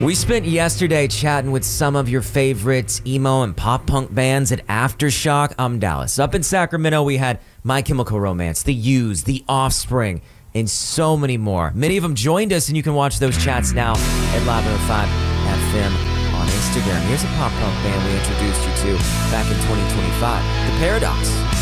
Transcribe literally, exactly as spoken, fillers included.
We spent yesterday chatting with some of your favorite emo and pop punk bands at Aftershock. I'm Dallas. Up in Sacramento, we had My Chemical Romance, The Used, The Offspring, and so many more. Many of them joined us, and you can watch those chats now at Live oh five F M on Instagram. Here's a pop punk band we introduced you to back in twenty twenty-five, The Paradox.